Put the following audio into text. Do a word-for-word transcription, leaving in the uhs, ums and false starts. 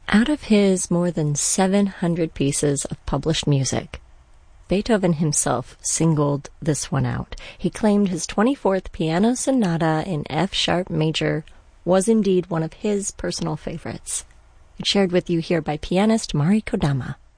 Out of his more than seven hundred pieces of published music, Beethoven himself singled this one out. He claimed his twenty-fourth Piano Sonata in F sharp major was indeed one of his personal favorites. It's shared with you here by pianist Mari Kodama.